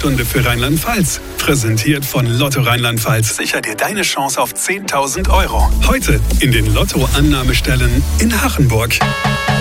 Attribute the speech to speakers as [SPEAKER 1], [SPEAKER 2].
[SPEAKER 1] Geburtsstunde für Rheinland-Pfalz. Präsentiert von Lotto Rheinland-Pfalz. Sicher dir deine Chance auf 10.000 Euro. Heute in den Lotto-Annahmestellen in Hachenburg.